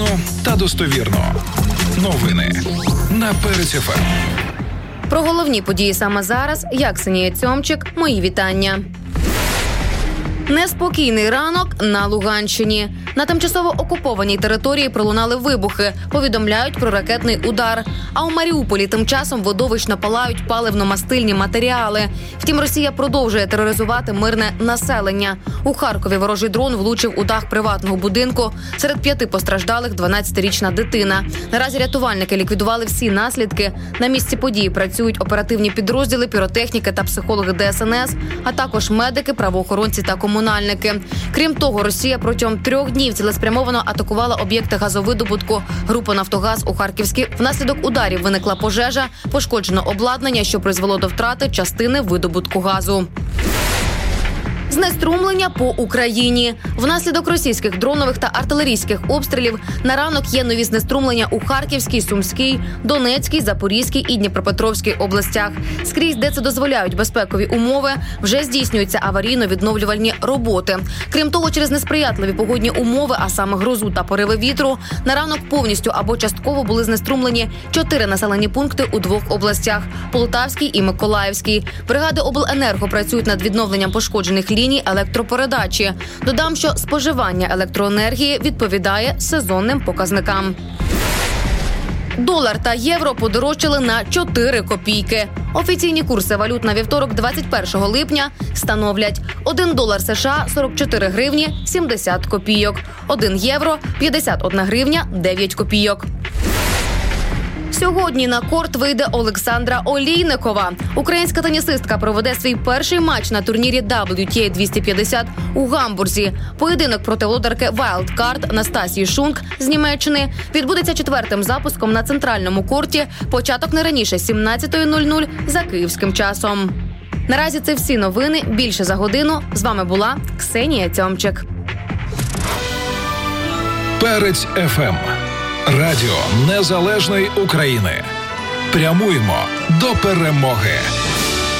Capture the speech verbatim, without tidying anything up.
Актуально та достовірно. Новини на Перець еф ем. Про головні події саме зараз я, Ксенія Цьомчик. Мої вітання. Неспокійний ранок на Луганщині. На тимчасово окупованій території пролунали вибухи. Повідомляють про ракетний удар. А у Маріуполі тим часом видовищно палають паливно-мастильні матеріали. Втім, Росія продовжує тероризувати мирне населення. У Харкові ворожий дрон влучив у дах приватного будинку. Серед п'яти постраждалих дванадцятирічна дитина. Наразі рятувальники ліквідували всі наслідки. На місці події працюють оперативні підрозділи, піротехніки та психологи де ес ен ес, а також медики, правоохоронці та комунальники. Крім того, Росія протягом трьох днів цілеспрямовано атакувала об'єкти газовидобутку групи «Нафтогаз» у Харківській. Внаслідок ударів виникла пожежа, пошкоджено обладнання, що призвело до втрати частини видобутку газу. Знеструмлення по Україні. Внаслідок російських дронових та артилерійських обстрілів на ранок є нові знеструмлення у Харківській, Сумській, Донецькій, Запорізькій і Дніпропетровській областях. Скрізь, де це дозволяють безпекові умови, вже здійснюються аварійно-відновлювальні роботи. Крім того, через несприятливі погодні умови, а саме грозу та пориви вітру, на ранок повністю або частково були знеструмлені чотири населені пункти у двох областях – Полтавській і Миколаївській. Бригади обленерго працюють над відновленням пошкоджених ліній електропередачі. Додам, що споживання електроенергії відповідає сезонним показникам. Долар та євро подорожчали на чотири копійки. Офіційні курси валют на вівторок двадцять першого липня становлять один долар США – сорок чотири гривні сімдесят копійок, один євро – п'ятдесят одна гривня дев'ять копійок. Сьогодні на корт вийде Олександра Олійникова. Українська тенісистка проведе свій перший матч на турнірі дабл ю ті ей двісті п'ятдесят у Гамбурзі. Поєдинок проти володарки Wildcard Настасії Шунк з Німеччини відбудеться четвертим запуском на центральному корті. Початок не раніше сімнадцятої нуль нуль за київським часом. Наразі це всі новини. Більше за годину. З вами була Ксенія Цьомчик. Перець еф ем. Радіо Незалежної України. Прямуємо до перемоги.